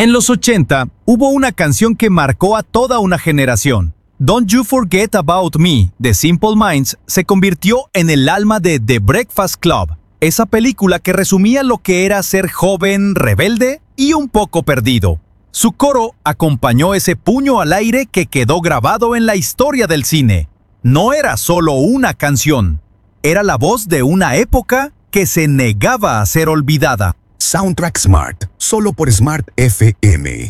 En los 80, hubo una canción que marcó a toda una generación. Don't You Forget About Me, de Simple Minds, se convirtió en el alma de The Breakfast Club, esa película que resumía lo que era ser joven, rebelde y un poco perdido. Su coro acompañó ese puño al aire que quedó grabado en la historia del cine. No era solo una canción, era la voz de una época que se negaba a ser olvidada. Soundtrack Smart, solo por Smart FM.